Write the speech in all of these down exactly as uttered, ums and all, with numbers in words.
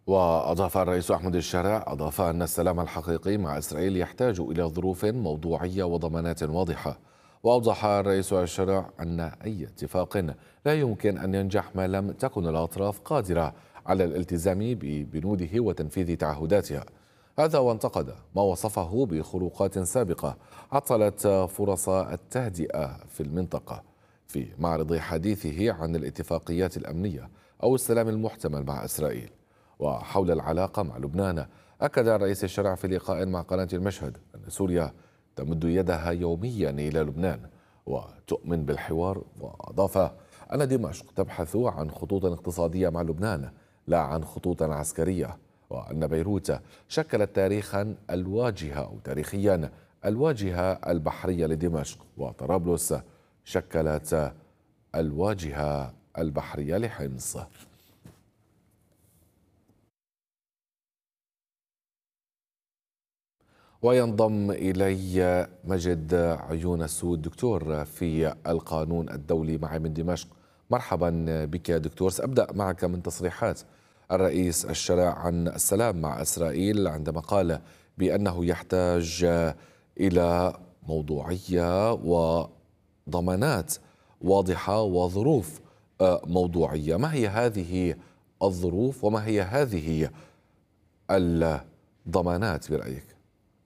وأضاف الرئيس أحمد الشارع أضاف أن السلام الحقيقي مع إسرائيل يحتاج إلى ظروف موضوعية وضمانات واضحة. وأوضح الرئيس الشارع أن أي اتفاق لا يمكن أن ينجح ما لم تكن الأطراف قادرة على الالتزام ببنوده وتنفيذ تعهداتها. هذا وانتقد ما وصفه بخروقات سابقة عطلت فرص التهدئة في المنطقة في معرض حديثه عن الاتفاقيات الأمنية أو السلام المحتمل مع إسرائيل. وحول العلاقة مع لبنان، أكد الرئيس الشرع في لقاء مع قناة المشهد أن سوريا تمد يدها يوميا إلى لبنان وتؤمن بالحوار. وأضاف أن دمشق تبحث عن خطوط اقتصادية مع لبنان لا عن خطوط عسكرية، وأن بيروت شكلت تاريخا الواجهة أو تاريخيا الواجهة البحرية لدمشق، وطرابلس شكلت الواجهة البحرية لحمص. وينضم إلي مجد عيون السود دكتور في القانون الدولي معي من دمشق. مرحبا بك يا دكتور. سأبدأ معك من تصريحات الرئيس الشرع عن السلام مع إسرائيل عندما قال بأنه يحتاج إلى موضوعية وضمانات واضحة وظروف موضوعية. ما هي هذه الظروف وما هي هذه الضمانات برأيك؟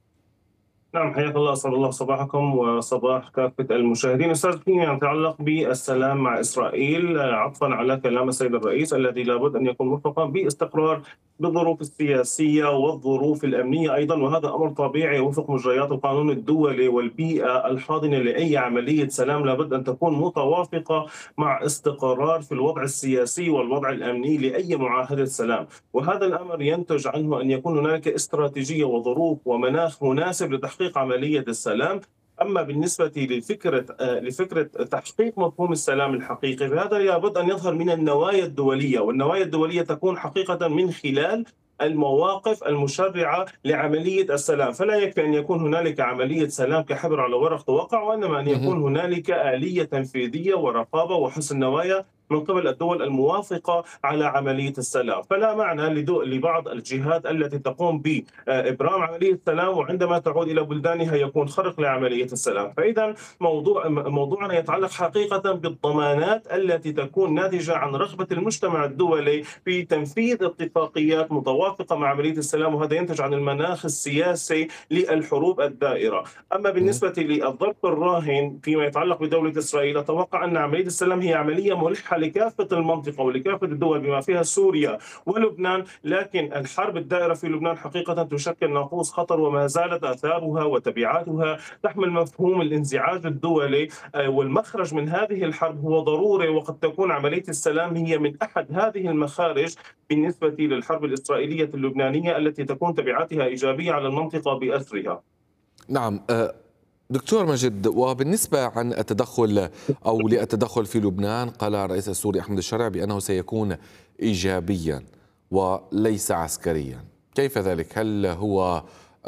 نعم، حياك الله، أسعد الله صباحكم وصباح كافة المشاهدين. أستاذ، فيما يتعلق بالسلام مع إسرائيل، عطفا على كلام السيد الرئيس الذي لابد أن يكون مرتبطا باستقرار بالظروف السياسية والظروف الأمنية أيضا، وهذا أمر طبيعي وفق مجريات القانون الدولي والبيئة الحاضنة لأي عملية سلام لابد أن تكون متوافقة مع استقرار في الوضع السياسي والوضع الأمني لأي معاهدة سلام، وهذا الأمر ينتج عنه أن يكون هناك استراتيجية وظروف ومناخ مناسب لتحقيق عملية السلام. أما بالنسبة لفكرة لفكرة تحقيق مفهوم السلام الحقيقي، فهذا لابد أن يظهر من النوايا الدولية، والنوايا الدولية تكون حقيقة من خلال المواقف المشرعة لعملية السلام. فلا يكفي أن يكون هنالك عملية سلام كحبر على ورق توقع، وإنما أن يكون هنالك آلية تنفيذية ورقابة وحسن نوايا من قبل الدول الموافقة على عملية السلام. فلا معنى لبعض الجهات التي تقوم بإبرام عملية السلام وعندما تعود إلى بلدانها يكون خرق لعملية السلام. فإذا موضوع موضوعنا يتعلق حقيقة بالضمانات التي تكون ناتجة عن رغبة المجتمع الدولي في تنفيذ اتفاقيات متوافقة مع عملية السلام، وهذا ينتج عن المناخ السياسي للحروب الدائرة. أما بالنسبة للظرف الراهن فيما يتعلق بدولة إسرائيل، أتوقع أن عملية السلام هي عملية ملحة لكافة المنطقة ولكافة الدول بما فيها سوريا ولبنان، لكن الحرب الدائرة في لبنان حقيقة تشكل ناقوس خطر، وما زالت آثارها وتبعاتها تحمل مفهوم الانزعاج الدولي، والمخرج من هذه الحرب هو ضروري، وقد تكون عملية السلام هي من أحد هذه المخارج بالنسبة للحرب الإسرائيلية اللبنانية التي تكون تبعاتها إيجابية على المنطقة بأسرها. نعم دكتور مجد، وبالنسبة عن التدخل أو للتدخل في لبنان، قال الرئيس السوري أحمد الشرع بأنه سيكون إيجابيا وليس عسكريا. كيف ذلك؟ هل هو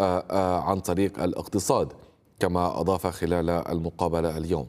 عن طريق الاقتصاد كما أضاف خلال المقابلة اليوم؟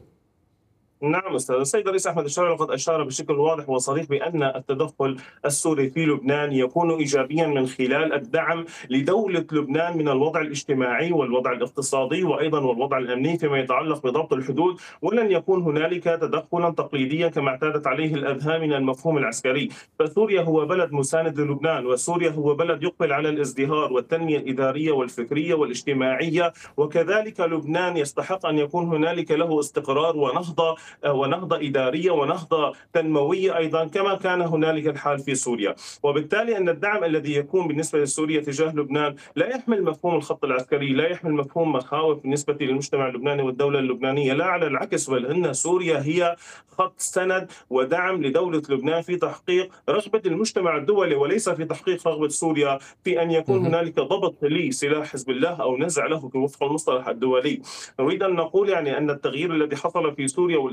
نعم أستاذ، السيد الرئيس أحمد الشرع قد أشار بشكل واضح وصريح بأن التدخل السوري في لبنان يكون إيجابيا من خلال الدعم لدولة لبنان من الوضع الاجتماعي والوضع الاقتصادي وأيضا والوضع الأمني فيما يتعلق بضبط الحدود، ولن يكون هنالك تدخلا تقليديا كما اعتادت عليه الأذهان من المفهوم العسكري. فسوريا هو بلد مساند للبنان، وسوريا هو بلد يقبل على الازدهار والتنمية الإدارية والفكرية والاجتماعية، وكذلك لبنان يستحق أن يكون هنالك له استقرار ونهضة ونهضة إدارية ونهضة تنموية أيضا كما كان هنالك الحال في سوريا. وبالتالي أن الدعم الذي يكون بالنسبة لسوريا تجاه لبنان لا يحمل مفهوم الخط العسكري، لا يحمل مفهوم مخاوف بالنسبة للمجتمع اللبناني والدولة اللبنانية، لا، على العكس، بل أن سوريا هي خط سند ودعم لدولة لبنان في تحقيق رغبة المجتمع الدولي وليس في تحقيق رغبة سوريا في أن يكون هنالك ضبط لسلاح حزب الله أو نزع له وفق المصطلح الدولي. نريد أن نقول يعني أن التغيير الذي حصل في سوريا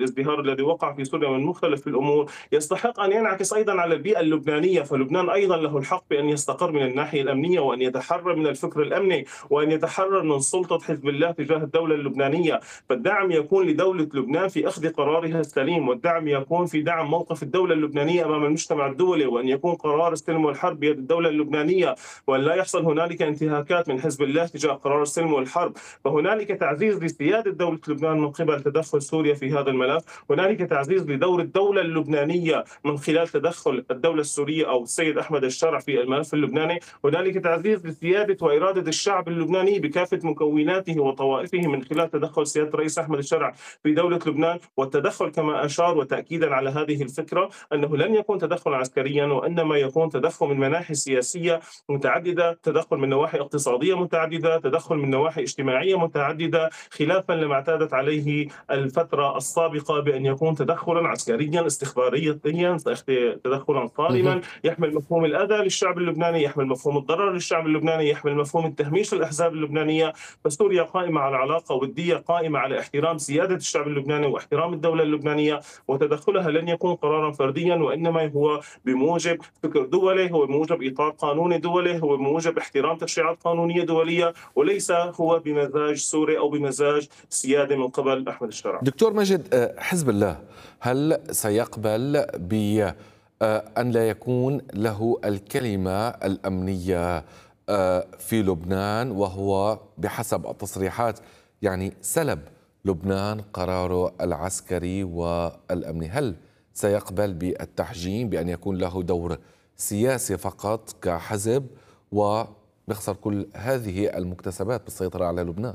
الازدهار الذي وقع في سوريا من مختلف الأمور يستحق أن ينعكس أيضا على البيئة اللبنانية، فلبنان أيضا له الحق بأن يستقر من الناحية الأمنية وأن يتحرر من الفكر الأمني وأن يتحرر من سلطة حزب الله تجاه الدولة اللبنانية. فالدعم يكون لدولة لبنان في أخذ قرارها السليم، والدعم يكون في دعم موقف الدولة اللبنانية أمام المجتمع الدولي، وأن يكون قرار السلم والحرب بيد الدولة اللبنانية، وأن لا يحصل هنالك انتهاكات من حزب الله تجاه قرار السلم والحرب. فهنالك تعزيز لسيادة دولة لبنان من قبل تدخل سوريا في هذا الملف، هنالك تعزيز لدور الدولة اللبنانية من خلال تدخل الدولة السورية أو السيد أحمد الشرع في الملف اللبناني، هنالك تعزيز لسيادة وإرادة الشعب اللبناني بكافة مكوناته وطوائفه من خلال تدخل سيادة الرئيس أحمد الشرع في دولة لبنان. والتدخل كما أشار وتأكيدا على هذه الفكرة أنه لن يكون تدخل عسكريا، وإنما يكون تدخل من مناحي سياسية متعددة، تدخل من نواحي اقتصادية متعددة، تدخل من نواحي اجتماعية متعددة، خلافا لما اعتادت عليه الفترة السابقة بأن يكون تدخلا عسكريا استخباريا، تدخلا صارما يحمل مفهوم الأذى للشعب اللبناني، يحمل مفهوم الضرر للشعب اللبناني، يحمل مفهوم التهميش للأحزاب اللبنانية. فسوريا قائمة على علاقة ودية، قائمة على احترام سيادة الشعب اللبناني واحترام الدولة اللبنانية، وتدخلها لن يكون قرارا فرديا، وإنما هو بموجب فكر دولي، هو بموجب إطار قانوني دولي، هو بموجب احترام تشريعات قانونية دولية، وليس هو بمزاج سوري أو بمزاج سيادة من قبل أحمد الشرع. دكتور مجد، حزب الله هل سيقبل بأن لا يكون له الكلمة الأمنية في لبنان، وهو بحسب التصريحات يعني سلب لبنان قراره العسكري والأمني؟ هل سيقبل بالتحجيم بأن يكون له دور سياسي فقط كحزب ويخسر كل هذه المكتسبات بالسيطرة على لبنان؟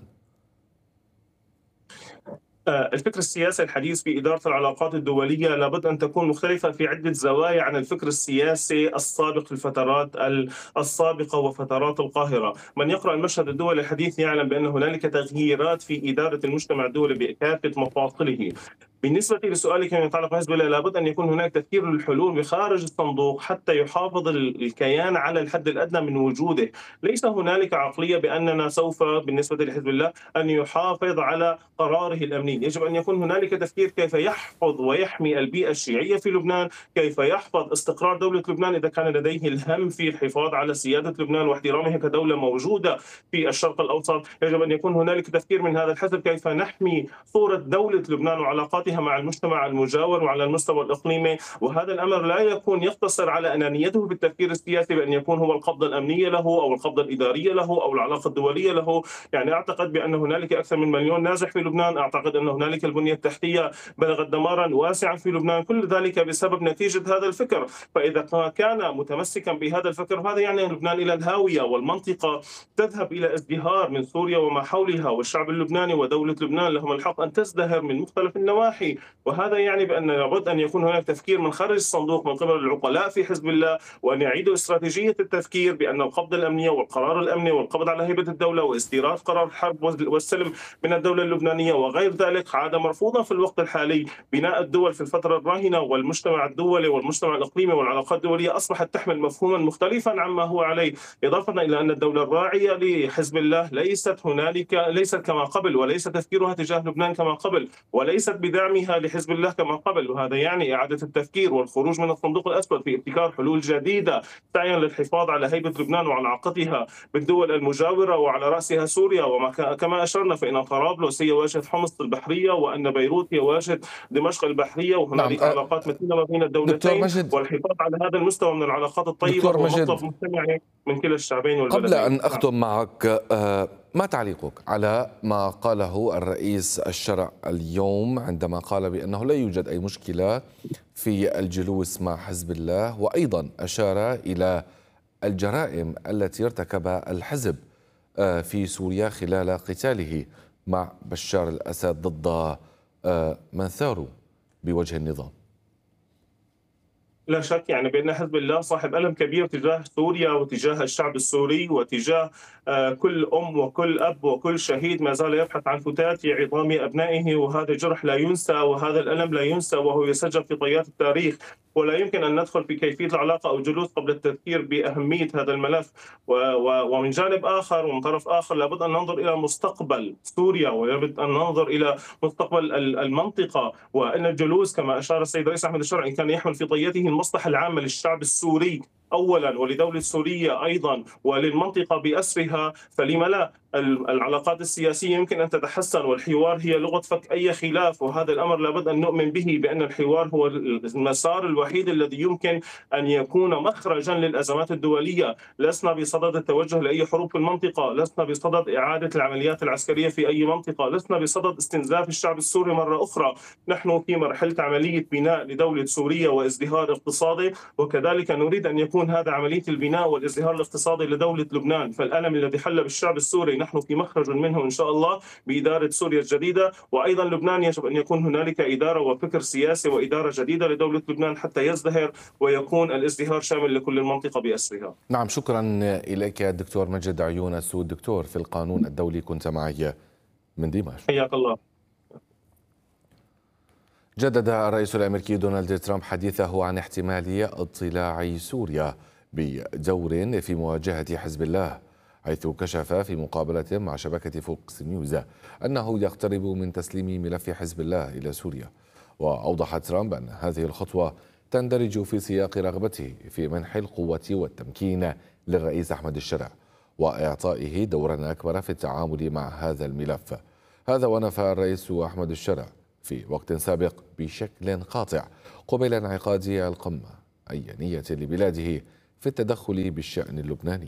الفكر السياسي الحديث في إدارة العلاقات الدولية لابد أن تكون مختلفة في عدة زوايا عن الفكر السياسي السابق في الفترات السابقة وفترات القاهرة. من يقرأ المشهد الدولي الحديث يعلم بأن هنالك تغييرات في إدارة المجتمع الدولي بكافة مفاصله. بالنسبة لسؤالك فيما يتعلق بحزب الله، لابد أن يكون هناك تفكير للحلول بخارج الصندوق حتى يحافظ الكيان على الحد الأدنى من وجوده. ليس هنالك عقلية بأننا سوف بالنسبة لحزب الله أن يحافظ على قراره الأمني. يجب أن يكون هنالك تفكير كيف يحفظ ويحمي البيئة الشيعية في لبنان، كيف يحفظ استقرار دولة لبنان إذا كان لديه الهم في الحفاظ على سيادة لبنان واحترامها كدولة موجودة في الشرق الأوسط. يجب أن يكون هنالك تفكير من هذا الحزب كيف نحمي صورة دولة لبنان وعلاقاتها مع المجتمع المجاور وعلى المستوى الإقليمي. وهذا الأمر لا يكون يقتصر على أنانيته بالتفكير السياسي بأن يكون هو القبضة الأمنية له أو القبضة الإدارية له أو العلاقة الدولية له. يعني أعتقد بأن هنالك أكثر من مليون نازح في لبنان، أعتقد أن هنالك البنية التحتية بلغت دمارا واسعا في لبنان، كل ذلك بسبب نتيجة هذا الفكر. فإذا كان متمسكا بهذا الفكر هذا يعني لبنان إلى الهاوية، والمنطقة تذهب إلى ازدهار من سوريا وما حولها، والشعب اللبناني ودولة لبنان لهم الحق أن تزدهر من مختلف النواحي. وهذا يعني بأن لابد أن يكون هناك تفكير من خارج الصندوق من قبل العقلاء في حزب الله، وأن يعيدوا استراتيجية التفكير بأن القبضة الأمنية والقرار الأمني والقبض على هيبة الدولة واستيراد قرار الحرب والسلم من الدولة اللبنانية وغير ذلك عاد مرفوضا في الوقت الحالي. بناء الدول في الفترة الراهنة والمجتمع الدولي والمجتمع الإقليمي والعلاقات الدولية أصبحت تحمل مفهوما مختلفا عما هو عليه، إضافة إلى أن الدولة الراعية لحزب الله ليست هنالك ليست كما قبل، وليس تفكيرها تجاه لبنان كما قبل، وليست بدعمها لحزب الله كما قبل. وهذا يعني إعادة التفكير والخروج من الصندوق الأسود في ابتكار حلول جديدة سعيا للحفاظ على هيبة لبنان وعلاقتها بالدول المجاورة وعلى رأسها سوريا. وكما أشرنا فإن طرابلس هي واجهة حمص البحرية، وأن بيروت هي واجهة دمشق البحرية، وهنالك نعم. علاقات متينة ما بين الدولتين، والحفاظ على هذا المستوى من العلاقات الطيبة هو مطلب مجتمعي من كلا الشعبين والبلدين. قبل أن أختم معك، ما تعليقك على ما قاله الرئيس الشرع اليوم عندما قال بأنه لا يوجد أي مشكلة في الجلوس مع حزب الله، وأيضا أشار إلى الجرائم التي ارتكبها الحزب في سوريا خلال قتاله مع بشار الأسد ضد من ثاروا بوجه النظام؟ لا شك يعني بأن حزب الله صاحب ألم كبير تجاه سوريا وتجاه الشعب السوري وتجاه آه، كل أم وكل أب وكل شهيد ما زال يبحث عن فتات عظام أبنائه، وهذا جرح لا ينسى وهذا الألم لا ينسى وهو يسجل في طيات التاريخ. ولا يمكن أن ندخل في كيفية العلاقة أو جلوس قبل التذكير بأهمية هذا الملف. و- و- ومن جانب آخر ومن طرف آخر لابد أن ننظر إلى مستقبل سوريا، ولابد أن ننظر إلى مستقبل ال- المنطقة، وأن الجلوس كما أشار السيد الرئيس أحمد الشرعي كان يحمل في طيته المصلحة العامة للشعب السوري أولا ولدولة سوريا أيضا وللمنطقة بأسرها، فلم لا؟ العلاقات السياسية يمكن أن تتحسن والحوار هي لغة فك أي خلاف، وهذا الأمر لابد أن نؤمن به بأن الحوار هو المسار الوحيد الذي يمكن أن يكون مخرجا للأزمات الدولية. لسنا بصدد التوجه لأي حروب في المنطقة، لسنا بصدد إعادة العمليات العسكرية في أي منطقة، لسنا بصدد استنزاف الشعب السوري مرة أخرى. نحن في مرحلة عملية بناء لدولة سوريا وازدهار اقتصادي، وكذلك نريد أن يكون هذا عملية البناء والازدهار الاقتصادي لدولة لبنان. فالألم الذي حل بالشعب السوري نحن في مخرج منه إن شاء الله بإدارة سوريا الجديدة، وأيضا لبنان يجب أن يكون هنالك إدارة وفكر سياسي وإدارة جديدة لدولة لبنان حتى يزدهر ويكون الازدهار شامل لكل المنطقة بأسرها. نعم، شكرا إليك الدكتور مجد عيون السود، دكتور في القانون الدولي، كنت معي من دمشق. حياك الله. جدد الرئيس الأمريكي دونالد ترامب حديثه عن احتمال اطلاع سوريا بدور في مواجهة حزب الله، حيث كشف في مقابلة مع شبكة فوكس نيوز أنه يقترب من تسليم ملف حزب الله إلى سوريا. وأوضح ترامب أن هذه الخطوة تندرج في سياق رغبته في منح القوة والتمكين للرئيس أحمد الشرع وإعطائه دورا أكبر في التعامل مع هذا الملف. هذا ونفى الرئيس أحمد الشرع في وقت سابق بشكل قاطع قبيل انعقاد القمة أي نية لبلاده في التدخل بالشأن اللبناني.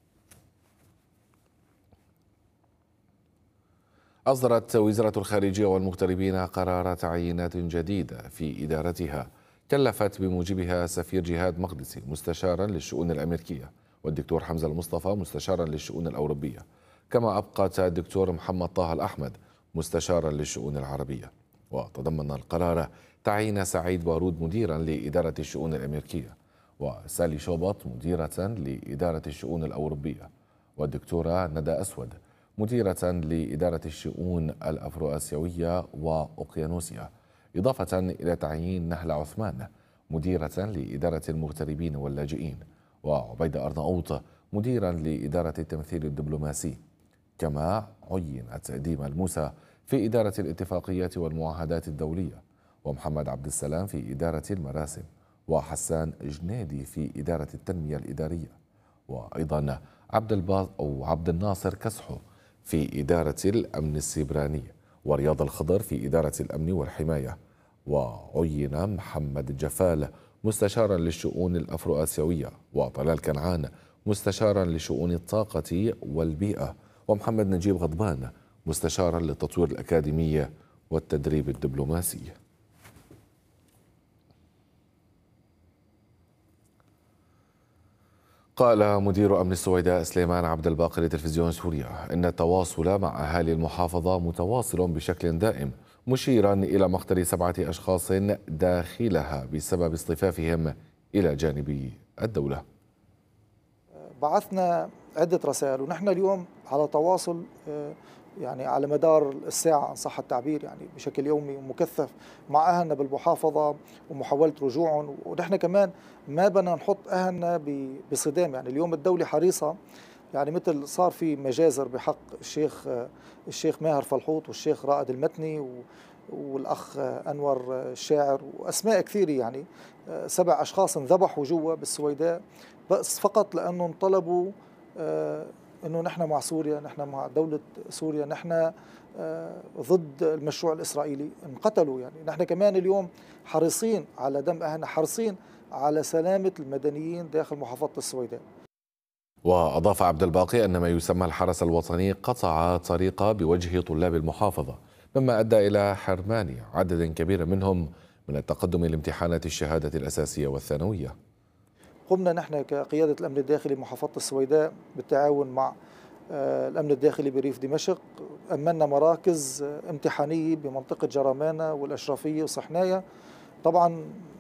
أصدرت وزارة الخارجية والمغتربين قرار تعيينات جديدة في إدارتها كلفت بموجبها سفير جهاد مقدسي مستشارا للشؤون الأمريكية، والدكتور حمزة المصطفى مستشارا للشؤون الأوروبية، كما أبقت الدكتور محمد طه الأحمد مستشارا للشؤون العربية. وتضمن القرار تعيين سعيد بارود مديرا لإدارة الشؤون الأمريكية، وسالي شوبط مديرة لإدارة الشؤون الأوروبية، والدكتورة ندى أسود مديرة لإدارة الشؤون الأفرو آسيوية وأوقيانوسيا، إضافة إلى تعيين نهلة عثمان مديرة لإدارة المغتربين واللاجئين، وعبيدة أرناؤوط مديرا لإدارة التمثيل الدبلوماسي. كما عينت ديما الموسى في إدارة الاتفاقيات والمعاهدات الدولية، ومحمد عبد السلام في إدارة المراسم، وحسان جنيدي في إدارة التنمية الإدارية، وأيضا عبد الباز أو عبد الناصر كسحو في إدارة الأمن السيبراني، ورياض الخضر في إدارة الأمن والحماية. وعين محمد جفال مستشارا للشؤون الأفرو آسيوية، وطلال كنعان مستشارا لشؤون الطاقة والبيئة، ومحمد نجيب غضبان مستشارا للتطوير الأكاديمي والتدريب الدبلوماسي. قال مدير أمن السويداء سليمان عبد الباقي لتلفزيون سوريا إن التواصل مع أهالي المحافظة متواصل بشكل دائم، مشيرا إلى مقتل سبعة أشخاص داخلها بسبب اصطفافهم إلى جانب الدولة. بعثنا عدة رسائل ونحن اليوم على تواصل يعني على مدار الساعة إن صح التعبير، يعني بشكل يومي ومكثف مع أهلنا بالمحافظة ومحاولة رجوعهم. ونحن كمان ما بدنا نحط أهلنا بصدام، يعني اليوم الدولة حريصة، يعني مثل صار في مجازر بحق الشيخ الشيخ ماهر فلحوط والشيخ رائد المتني والأخ أنور الشاعر وأسماء كثيرة، يعني سبع أشخاص انذبحوا جوا بالسويداء بس فقط لأنهم طلبوا أنه نحن مع سوريا، نحن مع دولة سوريا، نحن ضد المشروع الإسرائيلي، انقتلوا. يعني نحن كمان اليوم حريصين على دم أهلنا، حريصين على سلامة المدنيين داخل محافظة السويداء. وأضاف عبد الباقي أن ما يسمى الحرس الوطني قطع طريق بوجه طلاب المحافظة، مما أدى إلى حرمان عدد كبير منهم من التقدم لامتحانات الشهادة الأساسية والثانوية. قمنا نحن كقيادة الأمن الداخلي محافظة السويداء بالتعاون مع الأمن الداخلي بريف دمشق، أمنا مراكز امتحانية بمنطقة جرمانة والأشرفية وصحنايا. طبعا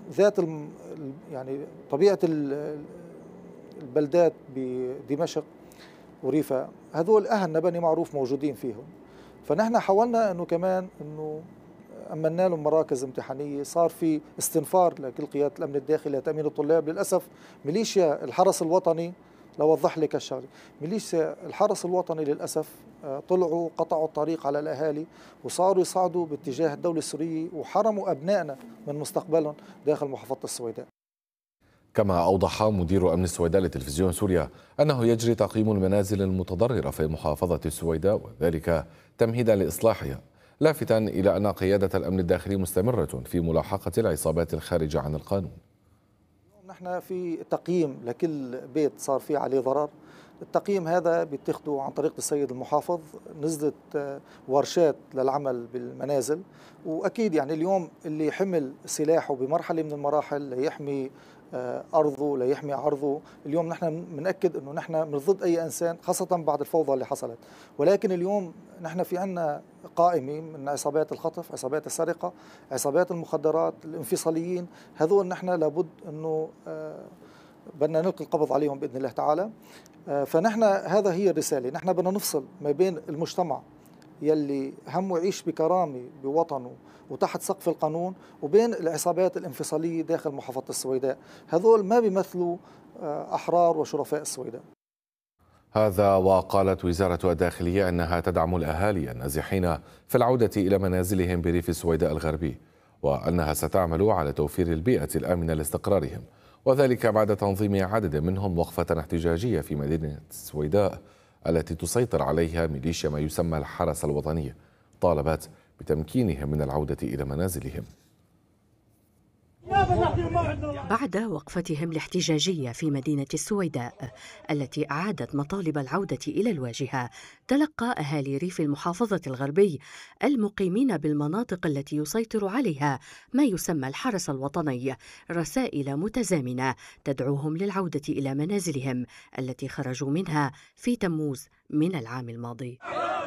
ذات الم يعني طبيعة البلدات بدمشق وريفا، هذول أهل نبني معروف موجودين فيهم. فنحن حاولنا أنه كمان أنه أمنا لهم مراكز امتحانية، صار في استنفار لكل قيادة الأمن الداخلي لتأمين الطلاب. للأسف ميليشيا الحرس الوطني، لوضح لك الشغله، ميليشيا الحرس الوطني للأسف طلعوا قطعوا الطريق على الأهالي وصاروا يصعدوا باتجاه الدولة السورية وحرموا أبنائنا من مستقبلهم داخل محافظة السويداء. كما أوضح مدير أمن السويداء لتلفزيون سوريا أنه يجري تقييم المنازل المتضررة في محافظة السويداء وذلك تمهيدا لإصلاحها، لافتا إلى أن قيادة الأمن الداخلي مستمرة في ملاحقة العصابات الخارجة عن القانون. نحن في تقييم لكل بيت صار فيه عليه ضرر. التقييم هذا بيتخذه عن طريق السيد المحافظ، نزلت ورشات للعمل بالمنازل، وأكيد يعني اليوم اللي حمل سلاحه بمرحلة من المراحل ليحمي أرضه ليحمي عرضه، اليوم نحن بنأكد أنه نحن من ضد أي إنسان خاصة بعد الفوضى اللي حصلت. ولكن اليوم نحن في عنا قائمة من عصابات الخطف، عصابات السرقة، عصابات المخدرات، الانفصاليين، هذول نحن لابد أنه بدنا نلقي القبض عليهم بإذن الله تعالى. فنحن هذا هي الرسالة، نحن بدنا نفصل ما بين المجتمع يلي همه يعيش بكرامة بوطنه وتحت سقف القانون وبين العصابات الانفصالية داخل محافظة السويداء. هذول ما بيمثلوا أحرار وشرفاء السويداء. هذا وقالت وزارة الداخلية أنها تدعم الأهالي النازحين في العودة إلى منازلهم بريف السويداء الغربي، وأنها ستعمل على توفير البيئة الآمنة لاستقرارهم، وذلك بعد تنظيم عدد منهم وقفة احتجاجية في مدينة السويداء التي تسيطر عليها ميليشيا ما يسمى الحرس الوطني، طالبت بتمكينهم من العودة إلى منازلهم. بعد وقفتهم الاحتجاجية في مدينة السويداء التي أعادت مطالب العودة إلى الواجهة، تلقى أهالي ريف المحافظة الغربي المقيمين بالمناطق التي يسيطر عليها ما يسمى الحرس الوطني رسائل متزامنة تدعوهم للعودة إلى منازلهم التي خرجوا منها في تموز من العام الماضي.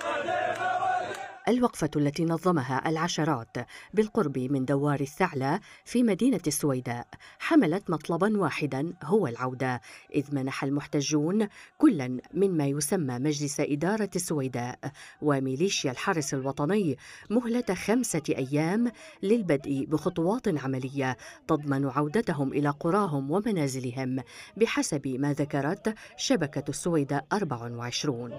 الوقفة التي نظمها العشرات بالقرب من دوار الثعلى في مدينة السويداء حملت مطلبا واحدا هو العودة، إذ منح المحتجون كلا مما يسمى مجلس إدارة السويداء وميليشيا الحرس الوطني مهلة خمسة أيام للبدء بخطوات عملية تضمن عودتهم إلى قراهم ومنازلهم بحسب ما ذكرت شبكة السويداء أربعة وعشرين.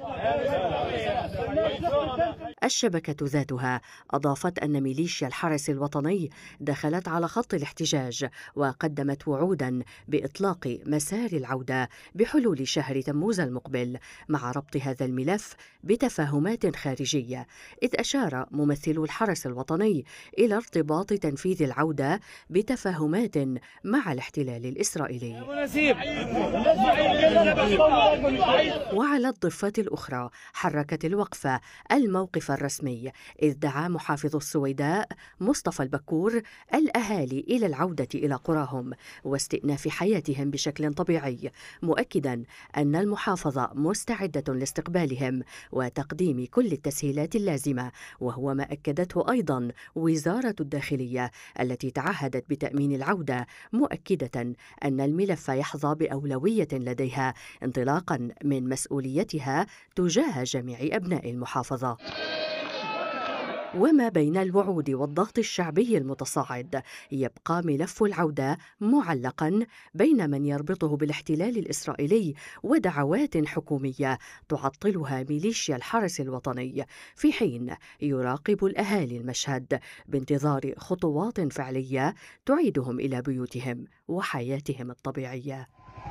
الشبكة ذاتها أضافت أن ميليشيا الحرس الوطني دخلت على خط الاحتجاج وقدمت وعودا بإطلاق مسار العودة بحلول شهر تموز المقبل، مع ربط هذا الملف بتفاهمات خارجية، إذ أشار ممثلو الحرس الوطني إلى ارتباط تنفيذ العودة بتفاهمات مع الاحتلال الإسرائيلي. وعلى الضفة الأخرى حركت الوقفة الموقف الرسمي، إذ دعا محافظ السويداء مصطفى البكور الأهالي إلى العودة إلى قراهم واستئناف حياتهم بشكل طبيعي، مؤكدا أن المحافظة مستعدة لاستقبالهم وتقديم كل التسهيلات اللازمة، وهو ما أكدته أيضا وزارة الداخلية التي تعهدت بتأمين العودة، مؤكدة أن الملف يحظى بأولوية لديها انطلاقا من مسؤوليتها تجاه جميع أبناء المحافظة. وما بين الوعود والضغط الشعبي المتصاعد يبقى ملف العودة معلقا بين من يربطه بالاحتلال الإسرائيلي ودعوات حكومية تعطلها ميليشيا الحرس الوطني، في حين يراقب الأهالي المشهد بانتظار خطوات فعلية تعيدهم إلى بيوتهم وحياتهم الطبيعية.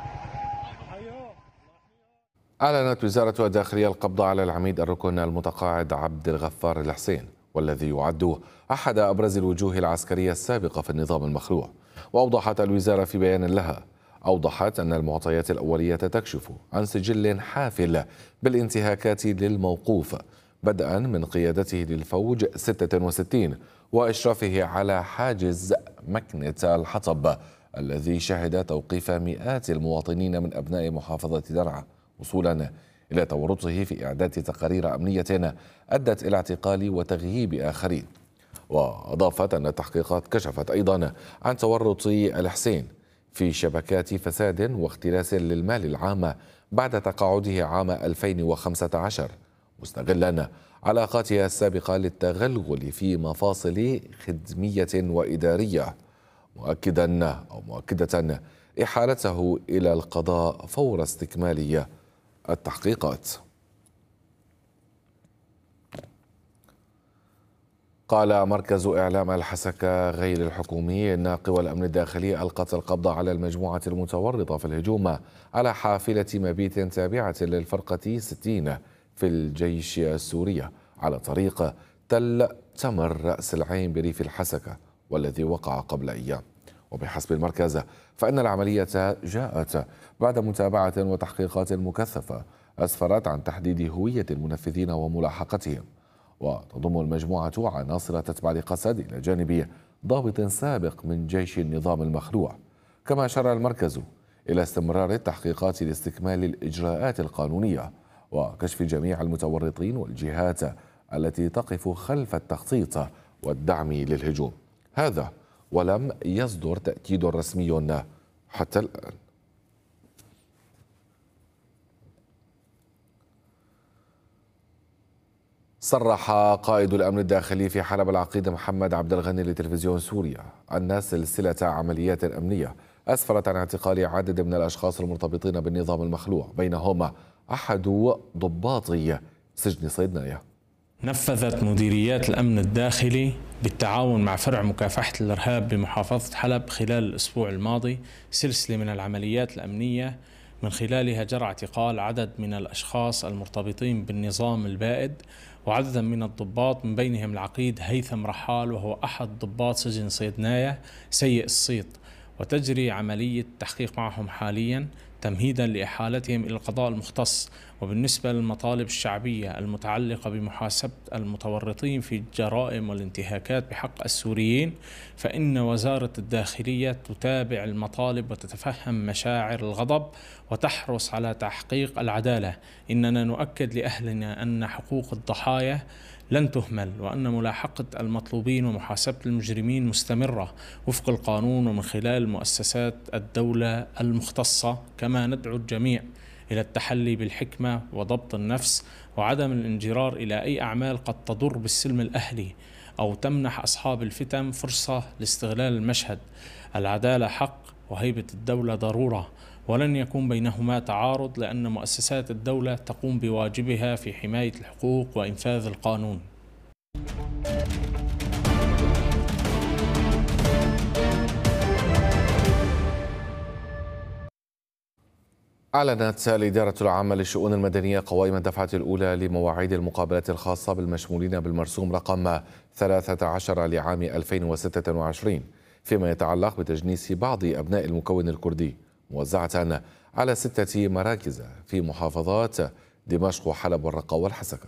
أعلنت وزارة الداخلية القبض على العميد الركن المتقاعد عبد الغفار الحسين، والذي يعد أحد أبرز الوجوه العسكرية السابقة في النظام المخلوع. وأوضحت الوزارة في بيان لها أوضحت أن المعطيات الأولية تكشف عن سجل حافل بالانتهاكات للموقوف، بدءا من قيادته للفوج ستة وستين وإشرافه على حاجز مكنة الحطب الذي شهد توقيف مئات المواطنين من أبناء محافظة درعا، وصولا إلى تورطه في إعداد تقارير أمنية أدت إلى اعتقال وتغييب آخرين. وأضافت أن التحقيقات كشفت أيضا عن تورط الحسين في شبكات فساد واختلاس للمال العام بعد تقاعده عام ألفين وخمسة عشر، مستغلا علاقاتها السابقة للتغلغل في مفاصل خدمية وإدارية، مؤكدا أو مؤكدة إحالته إلى القضاء فور استكمال التحقيقات. قال مركز إعلام الحسكة غير الحكومي إن قوى الأمن الداخلي ألقت القبض على المجموعة المتورطة في الهجوم على حافلة مبيت تابعة للفرقة ستين في الجيش السوري على طريق تل تمر رأس العين بريف الحسكة، والذي وقع قبل أيام. وبحسب المركز فإن العملية جاءت بعد متابعة وتحقيقات مكثفة أسفرت عن تحديد هوية المنفذين وملاحقتهم. وتضم المجموعة عناصر تتبع لقسد إلى جانب ضابط سابق من جيش النظام المخلوع. كما أشار المركز إلى استمرار التحقيقات لاستكمال الإجراءات القانونية وكشف جميع المتورطين والجهات التي تقف خلف التخطيط والدعم للهجوم. هذا ولم يصدر تأكيد رسمي حتى الآن. صرح قائد الأمن الداخلي في حلب العقيد محمد عبد الغني لتلفزيون سوريا أن سلسلة عمليات أمنية أسفرت عن اعتقال عدد من الأشخاص المرتبطين بالنظام المخلوع، بينهم أحد ضباطي سجن صيدنايا. نفذت مديريات الأمن الداخلي بالتعاون مع فرع مكافحة الإرهاب بمحافظة حلب خلال الأسبوع الماضي سلسلة من العمليات الأمنية من خلالها جرى اعتقال عدد من الأشخاص المرتبطين بالنظام البائد وعددا من الضباط، من بينهم العقيد هيثم رحال وهو أحد ضباط سجن صيدنايا سيء الصيت، وتجري عملية تحقيق معهم حاليا تمهيدا لإحالتهم إلى القضاء المختص. وبالنسبة للمطالب الشعبية المتعلقة بمحاسبة المتورطين في الجرائم والانتهاكات بحق السوريين، فإن وزارة الداخلية تتابع المطالب وتتفهم مشاعر الغضب وتحرص على تحقيق العدالة. إننا نؤكد لأهلنا أن حقوق الضحايا لن تهمل، وأن ملاحقة المطلوبين ومحاسبة المجرمين مستمرة وفق القانون ومن خلال مؤسسات الدولة المختصة. كما ندعو الجميع إلى التحلي بالحكمة وضبط النفس وعدم الانجرار إلى أي أعمال قد تضر بالسلم الأهلي أو تمنح أصحاب الفتن فرصة لاستغلال المشهد. العدالة حق وهيبة الدولة ضرورة، ولن يكون بينهما تعارض، لأن مؤسسات الدولة تقوم بواجبها في حماية الحقوق وإنفاذ القانون. أعلنت الإدارة العامة للشؤون المدنية قوائم الدفعة الأولى لمواعيد المقابلات الخاصة بالمشمولين بالمرسوم رقم ثلاثة عشر لعام ألفين وستة وعشرين فيما يتعلق بتجنيس بعض أبناء المكون الكردي، موزعة على ستة مراكز في محافظات دمشق وحلب والرقة والحسكة.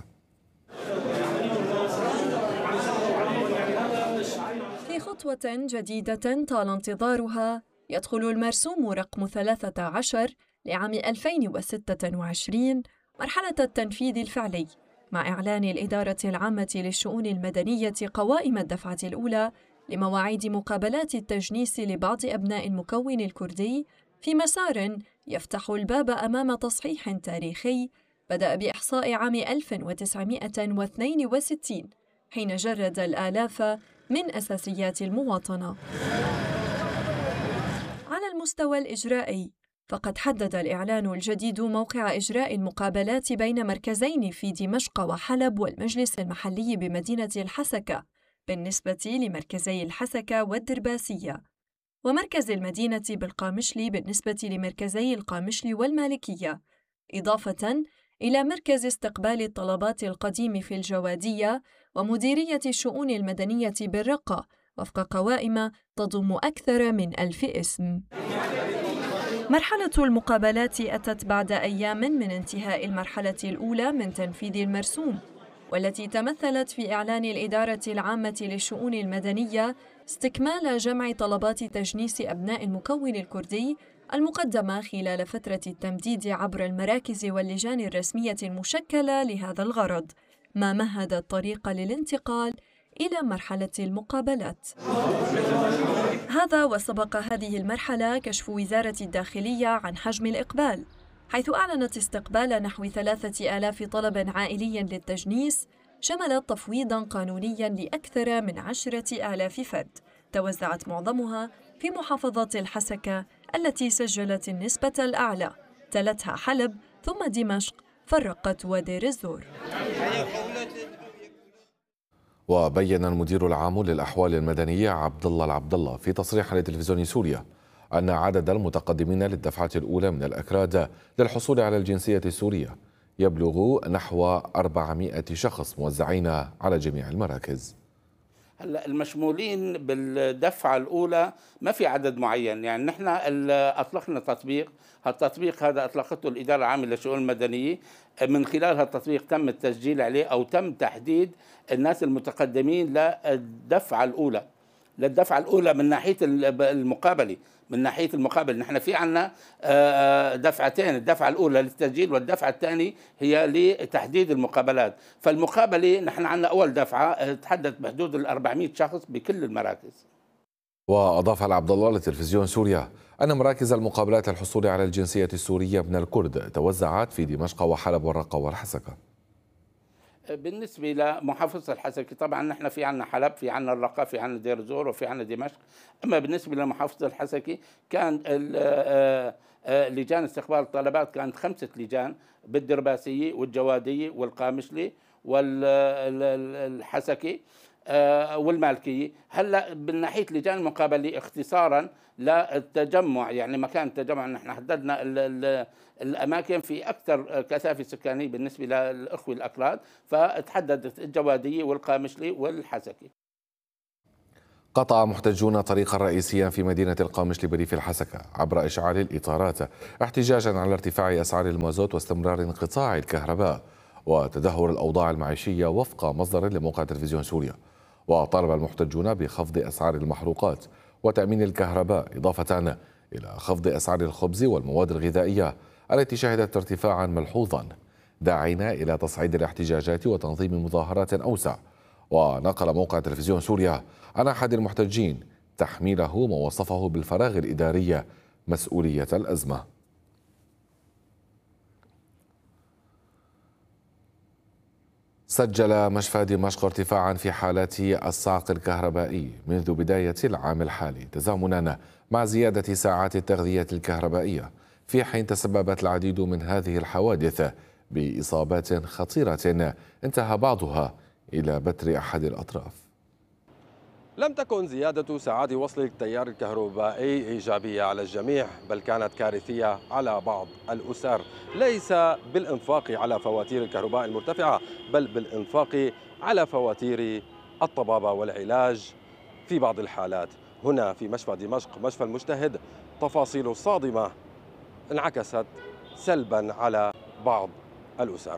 في خطوة جديدة طال انتظارها، يدخل المرسوم رقم ثلاثة عشر لعام ألفين وستة وعشرين مرحلة التنفيذ الفعلي، مع إعلان الإدارة العامة للشؤون المدنية قوائم الدفعة الأولى لمواعيد مقابلات التجنيس لبعض أبناء المكون الكردي في مسار يفتح الباب أمام تصحيح تاريخي بدأ بإحصاء عام ألف وتسعمائة واثنين وستين، حين جرد الآلاف من أساسيات المواطنة. على المستوى الإجرائي، فقد حدد الإعلان الجديد موقع إجراء المقابلات بين مركزين في دمشق وحلب والمجلس المحلي بمدينة الحسكة بالنسبة لمركزي الحسكة والدرباسية، ومركز المدينة بالقامشلي بالنسبة لمركزي القامشلي والمالكية، إضافة إلى مركز استقبال الطلبات القديم في الجوادية ومديرية الشؤون المدنية بالرقة، وفق قوائم تضم أكثر من ألف اسم. مرحلة المقابلات أتت بعد أيام من انتهاء المرحلة الأولى من تنفيذ المرسوم، والتي تمثلت في إعلان الإدارة العامة للشؤون المدنية استكمال جمع طلبات تجنيس أبناء المكون الكردي المقدمة خلال فترة التمديد عبر المراكز واللجان الرسمية المشكلة لهذا الغرض، ما مهد الطريق للانتقال إلى مرحلة المقابلات. هذا وسبق هذه المرحلة كشف وزارة الداخلية عن حجم الإقبال، حيث أعلنت استقبال نحو ثلاثة آلاف طلب عائلي للتجنيس شمل تفويضاً قانونياً لأكثر من عشرة آلاف فرد، توزعت معظمها في محافظة الحسكة التي سجلت النسبة الأعلى، تلتها حلب ثم دمشق فرقت ودير الزور. وبين المدير العام للأحوال المدنية عبد الله العبد الله في تصريح لتلفزيون سوريا أن عدد المتقدمين للدفعة الأولى من الأكراد للحصول على الجنسية السورية يبلغ نحو أربعمائة شخص موزعين على جميع المراكز. هلا المشمولين بالدفعة الأولى ما في عدد معين، يعني نحن أطلقنا تطبيق، هالتطبيق هذا أطلقته الإدارة العامة للشؤون المدنية، من خلال هالتطبيق تم التسجيل عليه أو تم تحديد الناس المتقدمين للدفعة الأولى للدفعة الأولى من ناحية المقابلة من ناحية المقابل نحن في عنا دفعتين، الدفعة الأولى للتسجيل والدفعة الثانية هي لتحديد المقابلات. فالمقابلة نحن عنا أول دفعة تحدث بحدود ال أربعمائة شخص بكل المراكز. وأضاف العبد الله لتلفزيون سوريا أن مراكز المقابلات للحصول على الجنسية السورية من الكرد توزعت في دمشق وحلب والرقة والحسكة. بالنسبة لمحافظة الحسكة طبعا نحن في عنا حلب، في عنا الرقة، في عنا دير الزور، وفي عنا دمشق. أما بالنسبة لمحافظة الحسكة كان لجان استقبال الطلبات كانت خمسة لجان بالدرباسية والجوادية والقامشلي والحسكة والمالكية. هلا من ناحية لجان المقابلة اختصارا للتجمع، يعني مكان التجمع نحن حددنا ال ال الأماكن في أكثر كثافة سكانية بالنسبة للأخوة الأكراد، فتحددت الجوادية والقامشلي والحسكة. قطع محتجون طريقا رئيسيا في مدينة القامشلي بريف الحسكة عبر إشعال الإطارات احتجاجا على ارتفاع أسعار المازوت واستمرار انقطاع الكهرباء وتدهور الأوضاع المعيشية وفق مصدر لموقع تلفزيون سوريا. وطالب المحتجون بخفض أسعار المحروقات وتأمين الكهرباء إضافة إلى خفض أسعار الخبز والمواد الغذائية التي شهدت ارتفاعا ملحوظا، داعين إلى تصعيد الاحتجاجات وتنظيم مظاهرات أوسع. ونقل موقع تلفزيون سوريا عن أحد المحتجين تحميله ما وصفه بالفراغ الإداري مسؤولية الأزمة. سجل مشفى دمشق ارتفاعا في حالات الصعق الكهربائي منذ بداية العام الحالي تزامنا مع زيادة ساعات التغذية الكهربائية، في حين تسببت العديد من هذه الحوادث بإصابات خطيرة انتهى بعضها إلى بتر أحد الأطراف. لم تكن زيادة ساعات وصل التيار الكهربائي إيجابية على الجميع، بل كانت كارثية على بعض الأسر، ليس بالإنفاق على فواتير الكهرباء المرتفعة بل بالإنفاق على فواتير الطبابة والعلاج في بعض الحالات. هنا في مشفى دمشق مشفى المجتهد تفاصيل صادمة انعكست سلبا على بعض الأسر.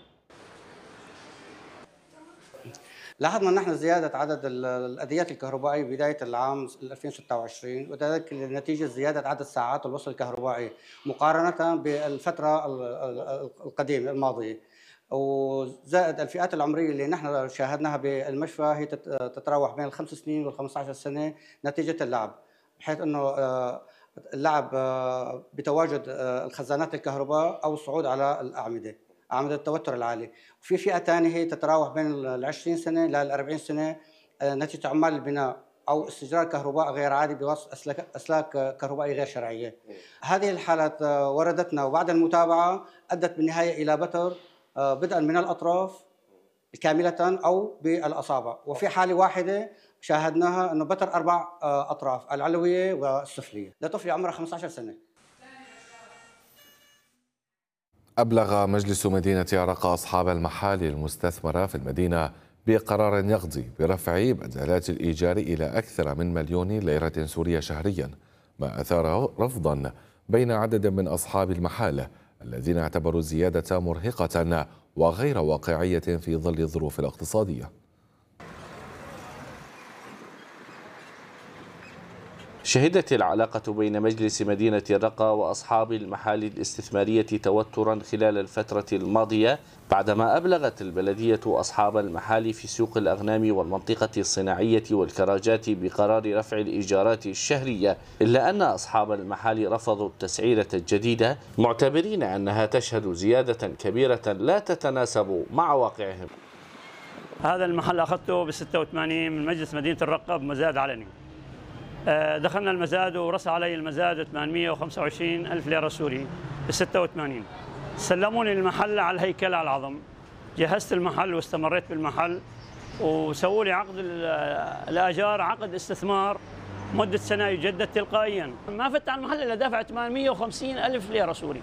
لاحظنا نحن زيادة عدد الأديات الكهربائية بداية العام ألفين وستة وعشرين، وذلك نتيجة زيادة عدد ساعات الوصل الكهربائي مقارنة بالفترة القديمة الماضية، وزائد الفئات العمرية اللي نحن شاهدناها بالمشفى هي تتراوح بين الخمس سنين والخمسة عشر سنة نتيجة اللعب، بحيث أنه اللعب بتواجد الخزانات الكهرباء أو الصعود على الأعمدة أعمدة التوتر العالي. وفي فئة ثانية هي تتراوح بين العشرين سنة إلى الأربعين سنة نتيجة عمال البناء أو استجرار كهرباء غير عادي بواسطة أسلاك, أسلاك كهربائية غير شرعية. هذه الحالات وردتنا وبعد المتابعة أدت بالنهاية إلى بتر بدءا من الأطراف كاملة أو بالأصابع، وفي حالة واحدة شاهدناها أنه بتر أربع أطراف العلوية والسفلية لطفل عمره خمسة عشر سنة. أبلغ مجلس مدينة الرقة أصحاب المحال المستثمرة في المدينة بقرار يقضي برفع بدلات الإيجار إلى أكثر من مليون ليرة سورية شهريا، ما أثار رفضا بين عدد من أصحاب المحال الذين اعتبروا الزيادة مرهقة وغير واقعية في ظل الظروف الاقتصادية. شهدت العلاقة بين مجلس مدينة الرقة وأصحاب المحال الاستثمارية توترا خلال الفترة الماضية بعدما أبلغت البلدية أصحاب المحال في سوق الأغنام والمنطقة الصناعية والكراجات بقرار رفع الإيجارات الشهرية، إلا أن أصحاب المحال رفضوا التسعيرة الجديدة معتبرين أنها تشهد زيادة كبيرة لا تتناسب مع واقعهم. هذا المحل أخذته ب ستة وثمانين من مجلس مدينة الرقة بمزاد علني. دخلنا المزاد ورسى علي المزاد ثمانمئة وخمسة وعشرين ألف ليرة سوري ب ستة وثمانين. سلموني المحل على الهيكل على العظم. جهزت المحل واستمريت بالمحل وسووا لي عقد الآجار، عقد استثمار مدة سنة يجدد تلقائيا. ما فت على المحل إلا دافع ثمانمئة وخمسين ألف ليرة سوري.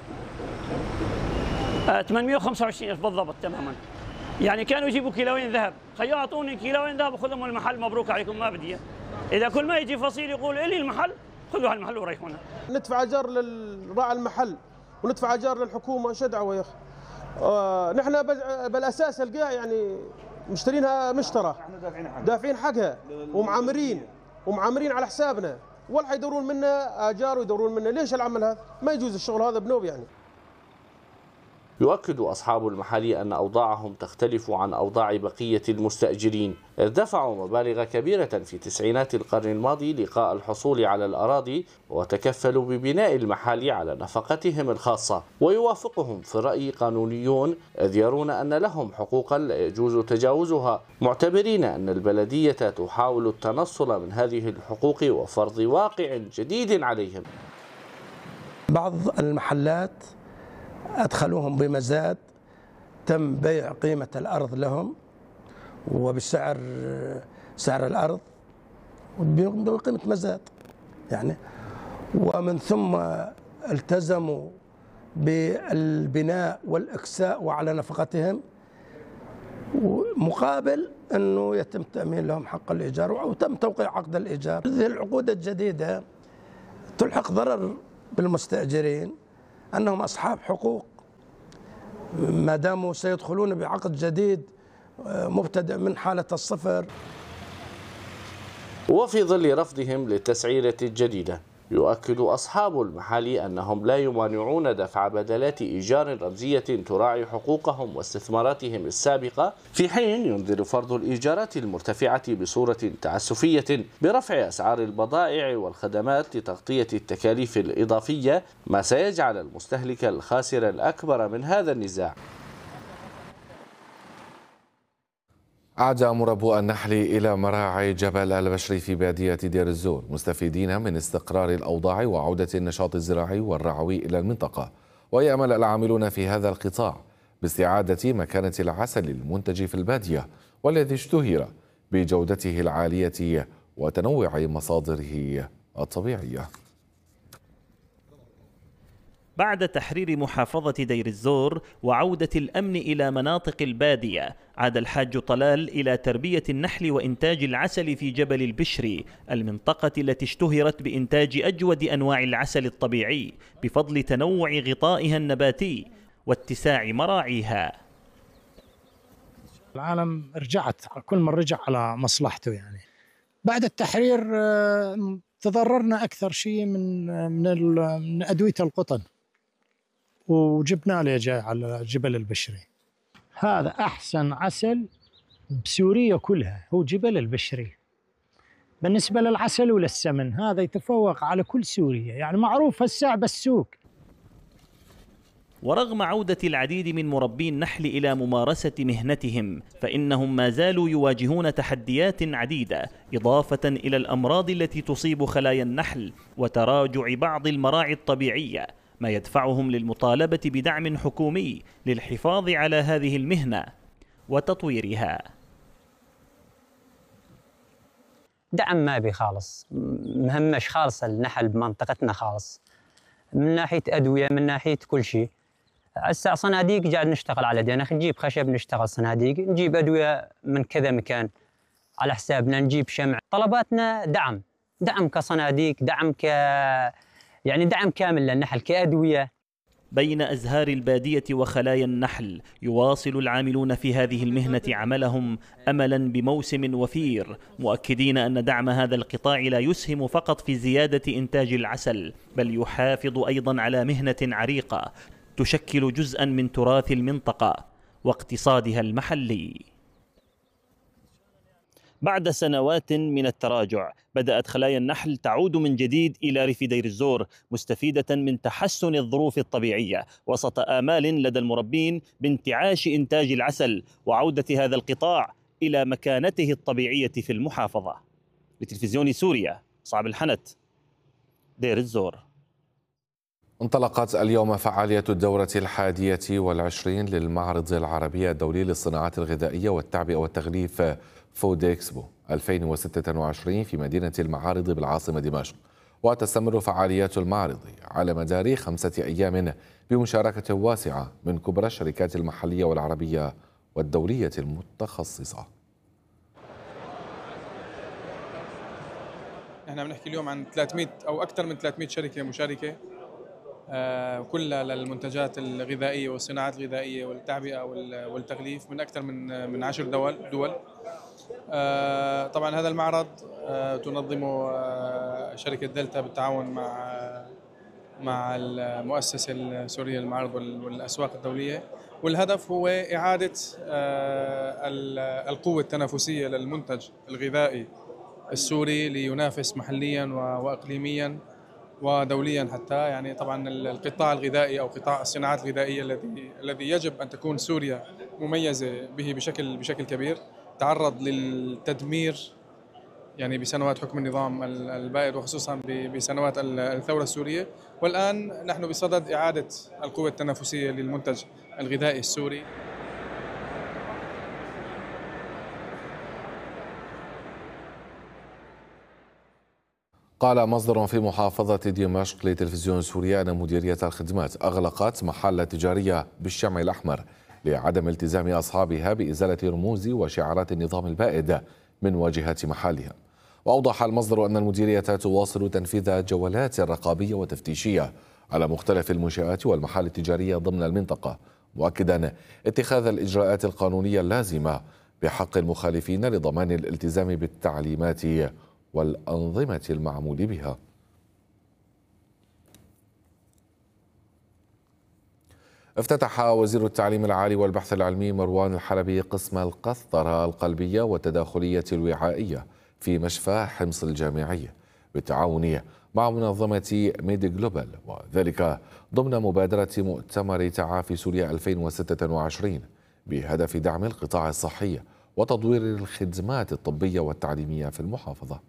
ثمانمئة وخمسة وعشرين ألف بالضبط تماما. يعني كانوا يجيبوا كيلوين ذهب، خيو اعطوني كيلوين ذهب وخذهم من المحل، مبروك عليكم ما بدي. اذا كل ما يجي فصيل يقول الي المحل خذوا هالمحل وريحونا. ندفع اجار للراعي المحل وندفع اجار للحكومه، شو دعوه يا اخي؟ آه نحن بالاساس القاع يعني مشترينها مشترى، دافعين حقها ومعامرين ومعامرين على حسابنا، ولا حيدورون منا اجار ويدورون منا. ليش العمل هذا؟ ما يجوز الشغل هذا بنوب يعني. يؤكد أصحاب المحال أن أوضاعهم تختلف عن أوضاع بقية المستأجرين، إذ دفعوا مبالغ كبيرة في تسعينات القرن الماضي لقاء الحصول على الأراضي وتكفلوا ببناء المحال على نفقتهم الخاصة. ويوافقهم في الرأي قانونيون إذ يرون أن لهم حقوقا لا يجوز تجاوزها، معتبرين أن البلدية تحاول التنصل من هذه الحقوق وفرض واقع جديد عليهم. بعض المحلات أدخلوهم بمزاد، تم بيع قيمة الأرض لهم وبسعر سعر الأرض بقيمة مزاد يعني، ومن ثم التزموا بالبناء والإكساء وعلى نفقتهم مقابل أنه يتم تأمين لهم حق الإيجار وتم توقيع عقد الإيجار. هذه العقود الجديدة تلحق ضرر بالمستأجرين أنهم أصحاب حقوق ما داموا سيدخلون بعقد جديد مبتدئ من حالة الصفر. وفي ظل رفضهم للتسعيرة الجديدة، يؤكد أصحاب المحال أنهم لا يمانعون دفع بدلات إيجار رمزية تراعي حقوقهم واستثماراتهم السابقة، في حين ينذر فرض الإيجارات المرتفعة بصورة تعسفية برفع أسعار البضائع والخدمات لتغطية التكاليف الإضافية، ما سيجعل المستهلك الخاسر الأكبر من هذا النزاع. عاد مربو النحل إلى مراعي جبل البشري في بادية دير الزور مستفيدين من استقرار الأوضاع وعودة النشاط الزراعي والرعوي إلى المنطقة، ويأمل العاملون في هذا القطاع باستعادة مكانة العسل المنتج في البادية والذي اشتهر بجودته العالية وتنوع مصادره الطبيعية. بعد تحرير محافظة دير الزور وعودة الأمن إلى مناطق البادية، عاد الحاج طلال إلى تربية النحل وإنتاج العسل في جبل البشري، المنطقة التي اشتهرت بإنتاج أجود أنواع العسل الطبيعي بفضل تنوع غطائها النباتي واتساع مراعيها. العالم رجعت، كل من رجع على مصلحته يعني. بعد التحرير تضررنا أكثر شيء من من من أدوية القطن، وجبنا له جاي على جبل البشري. هذا أحسن عسل بسوريا كلها، هو جبل البشري. بالنسبة للعسل وللسمن هذا يتفوق على كل سوريا، يعني معروف هالساعة بالسوق. ورغم عودة العديد من مربي النحل إلى ممارسة مهنتهم، فإنهم ما زالوا يواجهون تحديات عديدة، إضافة إلى الأمراض التي تصيب خلايا النحل وتراجع بعض المراعي الطبيعية، ما يدفعهم للمطالبة بدعم حكومي للحفاظ على هذه المهنة وتطويرها. دعم ما بي خالص، مهمش خالص النحل بمنطقتنا خالص، من ناحية أدوية من ناحية كل شيء. هسه صناديق قاعد نشتغل على دينا، نجيب خشب نشتغل صناديق، نجيب أدوية من كذا مكان على حسابنا، نجيب شمع. طلباتنا دعم، دعم كصناديق، دعم ك يعني دعم كامل للنحل كأدوية. بين أزهار البادية وخلايا النحل. يواصل العاملون في هذه المهنة عملهم أملا بموسم وفير، مؤكدين أن دعم هذا القطاع لا يسهم فقط في زيادة إنتاج العسل، بل يحافظ أيضا على مهنة عريقة تشكل جزءا من تراث المنطقة واقتصادها المحلي. بعد سنوات من التراجع بدأت خلايا النحل تعود من جديد إلى ريف دير الزور، مستفيدة من تحسن الظروف الطبيعية وسط آمال لدى المربين بانتعاش إنتاج العسل وعودة هذا القطاع إلى مكانته الطبيعية في المحافظة. لتلفزيون سوريا، صعب الحنت، دير الزور. انطلقت اليوم فعالية الدورة الحادية والعشرين للمعرض العربي الدولي للصناعات الغذائية والتعبئة والتغليف فود إكسبو ألفين وستة وعشرين في مدينة المعارض بالعاصمة دمشق. وتستمر فعاليات المعرض على مدار خمسة أيام بمشاركة واسعة من كبرى الشركات المحلية والعربية والدولية المتخصصة. احنا بنحكي اليوم عن ثلاثمئة أو أكثر من ثلاثمئة شركة مشاركة، آه كلها للمنتجات الغذائية والصناعات الغذائية والتعبئة والتغليف من أكثر من من عشر دول دول. آه طبعا هذا المعرض آه تنظمه آه شركة دلتا بالتعاون مع مع المؤسسة السورية للمعارض والأسواق الدولية، والهدف هو إعادة آه القوة التنافسية للمنتج الغذائي السوري لينافس محليا وإقليميا ودوليا حتى. يعني طبعا القطاع الغذائي أو قطاع الصناعات الغذائية الذي الذي يجب أن تكون سوريا مميزة به بشكل بشكل كبير، تعرض للتدمير يعني بسنوات حكم النظام البائد وخصوصا بسنوات الثورة السورية، والآن نحن بصدد إعادة القوة التنافسية للمنتج الغذائي السوري. قال مصدر في محافظة دمشق لتلفزيون سوريا أن مديرية الخدمات أغلقت محل تجارية بالشمع الأحمر لعدم التزام أصحابها بإزالة رموز وشعارات النظام البائد من واجهة محلها. وأوضح المصدر أن المديرية تواصل تنفيذ جولات رقابية وتفتيشية على مختلف المنشآت والمحال التجارية ضمن المنطقة، مؤكدا اتخاذ الإجراءات القانونية اللازمة بحق المخالفين لضمان الالتزام بالتعليمات والأنظمة المعمول بها. افتتح وزير التعليم العالي والبحث العلمي مروان الحلبي قسم القسطرة القلبية والتداخلية الوعائية في مشفى حمص الجامعي بالتعاون مع منظمة ميد جلوبال، وذلك ضمن مبادرة مؤتمر تعافي سوريا ألفين وستة وعشرين بهدف دعم القطاع الصحي وتطوير الخدمات الطبية والتعليمية في المحافظة.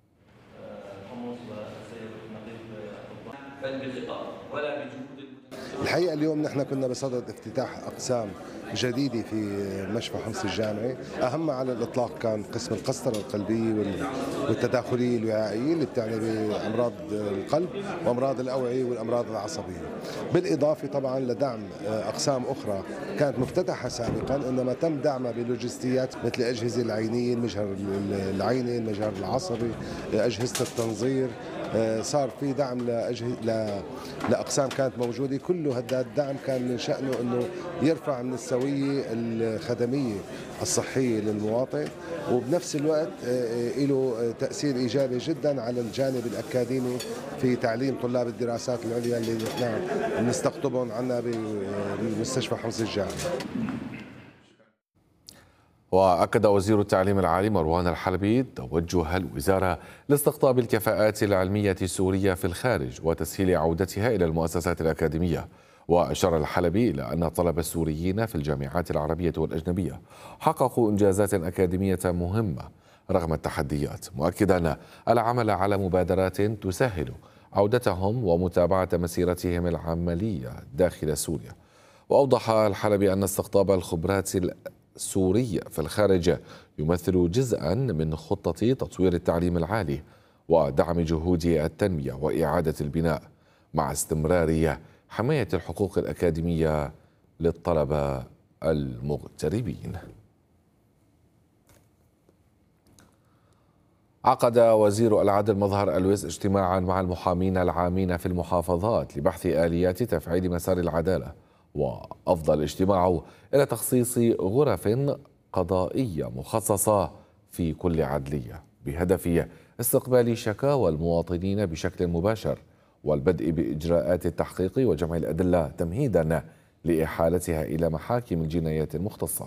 الحقيقة اليوم نحن كنا بصدد افتتاح أقسام جديدة في مشفى حمص الجامعي، أهمها على الإطلاق كان قسم القسطرة القلبية والتداخلية الوعائية اللي بتعني بأمراض القلب وأمراض الأوعية والأمراض العصبية، بالإضافة طبعا لدعم أقسام أخرى كانت مفتتحة سابقا إنما تم دعمها بلوجستيات مثل الأجهزة العينية، المجهر العيني، المجهر العصبي، أجهزة التنظير، صار في دعم لأجهزة لأقسام كانت موجودة. كل هذا الدعم كان من شأنه أنه يرفع من السوية الخدمية الصحية للمواطن، وبنفس الوقت له تأثير إيجابي جدا على الجانب الأكاديمي في تعليم طلاب الدراسات العليا اللي نحن بنستقطبهم عنا بمستشفى حمص الجامعي. وأكد وزير التعليم العالي مروان الحلبي توجه الوزارة لاستقطاب الكفاءات العلمية السورية في الخارج وتسهيل عودتها إلى المؤسسات الأكاديمية. وأشار الحلبي إلى أن الطلبة السوريين في الجامعات العربية والأجنبية حققوا إنجازات أكاديمية مهمة رغم التحديات، مؤكدا العمل على مبادرات تسهل عودتهم ومتابعة مسيرتهم العملية داخل سوريا. وأوضح الحلبي أن استقطاب الخبرات السورية في الخارج يمثل جزءا من خطة تطوير التعليم العالي ودعم جهود التنمية وإعادة البناء مع استمرار حماية الحقوق الأكاديمية للطلبة المغتربين. عقد وزير العدل مظهر ألويس اجتماعا مع المحامين العامين في المحافظات لبحث آليات تفعيل مسار العدالة، وأفضى الاجتماع إلى تخصيص غرف قضائية مخصصة في كل عدلية بهدف استقبال شكاوى المواطنين بشكل مباشر والبدء بإجراءات التحقيق وجمع الأدلة تمهيدا لإحالتها إلى محاكم الجنايات المختصة.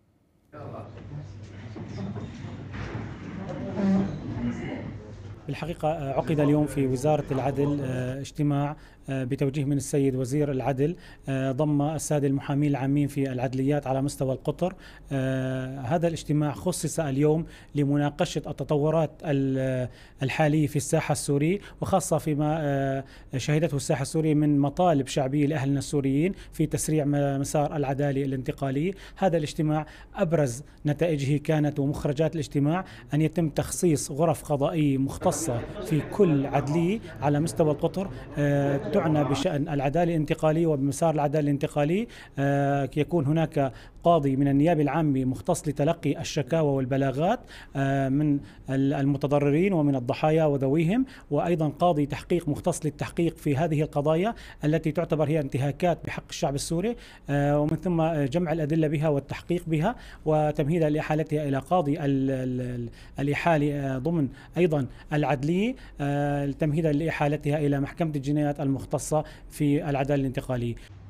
بالحقيقة عقد اليوم في وزارة العدل اجتماع بتوجيه من السيد وزير العدل ضم السادة المحامين العامين في العدليات على مستوى القطر. هذا الاجتماع خصص اليوم لمناقشة التطورات الحالية في الساحة السورية، وخاصة فيما شهدته الساحة السورية من مطالب شعبية لأهلنا السوريين في تسريع مسار العدالة الانتقالية. هذا الاجتماع أبرز نتائجه كانت ومخرجات الاجتماع أن يتم تخصيص غرف قضائية مختصة في كل عدلية على مستوى القطر تعنى بشأن العدالة الانتقالية وبمسار العدالة الانتقالية. يكون هناك قاضي من النيابة العامة مختص لتلقي الشكاوى والبلاغات من المتضررين ومن الضحايا وذويهم، وأيضا قاضي تحقيق مختص للتحقيق في هذه القضايا التي تعتبر هي انتهاكات بحق الشعب السوري، ومن ثم جمع الأدلة بها والتحقيق بها وتمهيدها لإحالتها إلى قاضي الإحالة ضمن أيضا العدلية تمهيدا لإحالتها إلى محكمة الجنايات المختصة في العدالة الانتقالية.